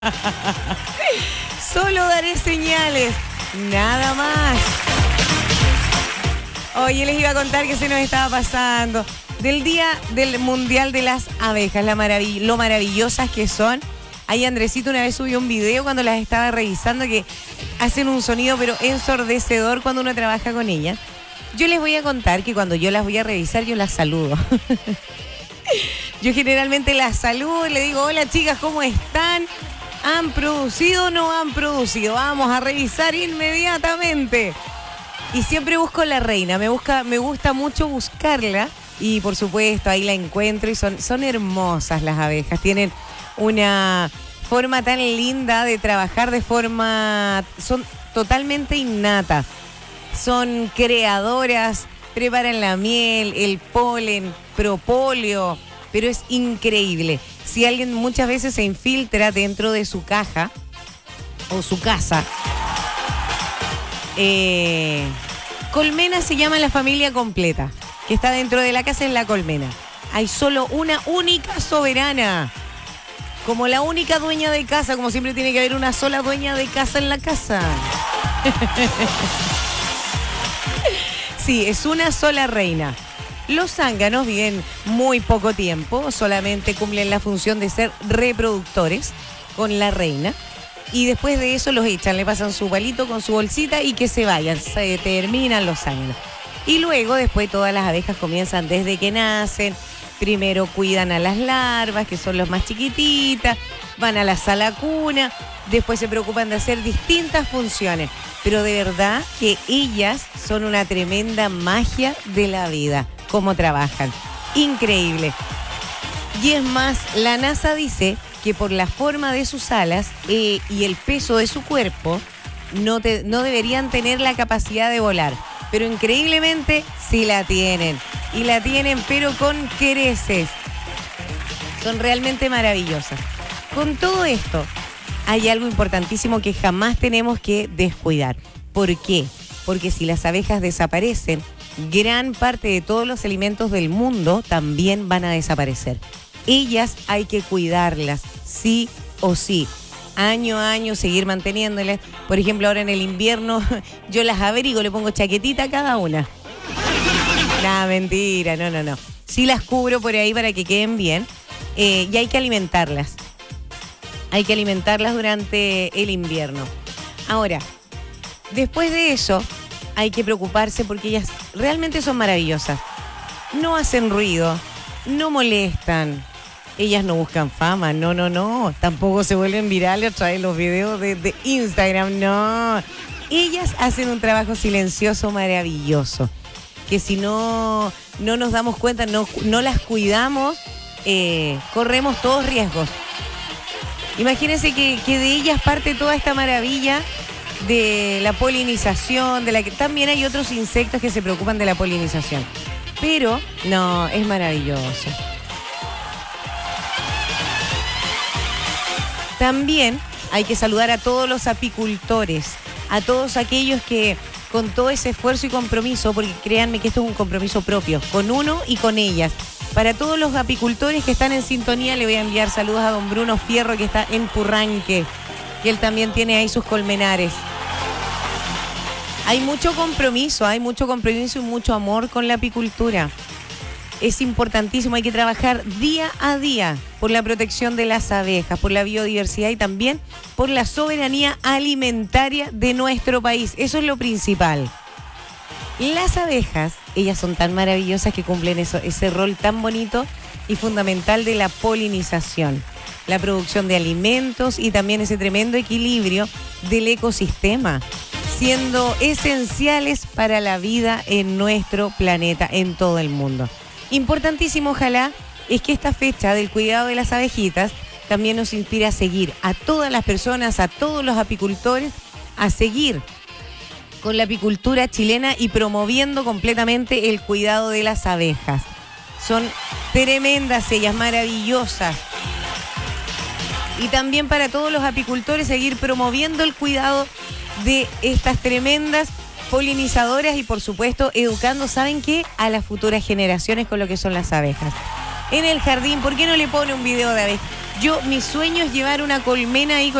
Solo daré señales, nada más. Oye, les iba a contar que se nos estaba pasando del Día del Mundial de las Abejas, lo maravillosas que son. Ahí Andresito una vez subió un video cuando las estaba revisando que hacen un sonido pero ensordecedor cuando uno trabaja con ellas. Yo les voy a contar que cuando yo las voy a revisar, yo las saludo. Yo generalmente las saludo y le digo, hola chicas, ¿cómo están? ¿Han producido o no han producido? Vamos a revisar inmediatamente. Y siempre busco la reina, me gusta mucho buscarla y por supuesto ahí la encuentro y son hermosas las abejas, tienen una forma tan linda de trabajar son totalmente innatas, son creadoras, preparan la miel, el polen, propóleo, pero es increíble. Si alguien muchas veces se infiltra dentro de su caja o su casa, colmena se llama la familia completa, que está dentro de la casa, es la colmena. Hay solo una única soberana, como la única dueña de casa, como siempre tiene que haber una sola dueña de casa en la casa. Sí, es una sola reina. Los zánganos viven muy poco tiempo, solamente cumplen la función de ser reproductores con la reina. Y después de eso los echan, le pasan su palito con su bolsita y que se vayan, se terminan los zánganos. Y luego, después todas las abejas comienzan desde que nacen. Primero cuidan a las larvas, que son los más chiquititas, van a la sala cuna, después se preocupan de hacer distintas funciones. Pero de verdad que ellas son una tremenda magia de la vida, cómo trabajan. Increíble. Y es más, la NASA dice que por la forma de sus alas y el peso de su cuerpo, no deberían tener la capacidad de volar. Pero increíblemente sí la tienen. Y la tienen pero con creces. Son realmente maravillosas. Con todo esto, hay algo importantísimo que jamás tenemos que descuidar. ¿Por qué? Porque si las abejas desaparecen, gran parte de todos los alimentos del mundo también van a desaparecer. Ellas hay que cuidarlas, sí o sí. Año a año seguir manteniéndolas. Por ejemplo, ahora en el invierno yo las abrigo, le pongo chaquetita a cada una. Nada, mentira, no. Sí las cubro por ahí para que queden bien y hay que alimentarlas. Hay que alimentarlas durante el invierno. Ahora, después de eso, hay que preocuparse porque ellas realmente son maravillosas. No hacen ruido, no molestan. Ellas no buscan fama, no. Tampoco se vuelven virales a través de los videos de Instagram, no. Ellas hacen un trabajo silencioso maravilloso. Que si no nos damos cuenta, no las cuidamos, corremos todos riesgos. Imagínense que de ellas parte toda esta maravilla de la polinización, de la que también hay otros insectos que se preocupan de la polinización. Pero, no, es maravilloso. También hay que saludar a todos los apicultores, a todos aquellos que con todo ese esfuerzo y compromiso, porque créanme que esto es un compromiso propio, con uno y con ellas. Para todos los apicultores que están en sintonía, le voy a enviar saludos a don Bruno Fierro, que está en Purranque, que él también tiene ahí sus colmenares. Hay mucho compromiso y mucho amor con la apicultura. Es importantísimo, hay que trabajar día a día por la protección de las abejas, por la biodiversidad y también por la soberanía alimentaria de nuestro país. Eso es lo principal. Las abejas, ellas son tan maravillosas que cumplen ese rol tan bonito y fundamental de la polinización, la producción de alimentos y también ese tremendo equilibrio del ecosistema, siendo esenciales para la vida en nuestro planeta, en todo el mundo. Importantísimo, ojalá, es que esta fecha del cuidado de las abejitas también nos inspire a seguir a todas las personas, a todos los apicultores, a seguir con la apicultura chilena y promoviendo completamente el cuidado de las abejas. Son tremendas ellas, maravillosas. Y también para todos los apicultores seguir promoviendo el cuidado de estas tremendas polinizadoras y por supuesto educando, ¿saben qué? A las futuras generaciones con lo que son las abejas. En el jardín, ¿por qué no le pone un video Mi sueño es llevar una colmena ahí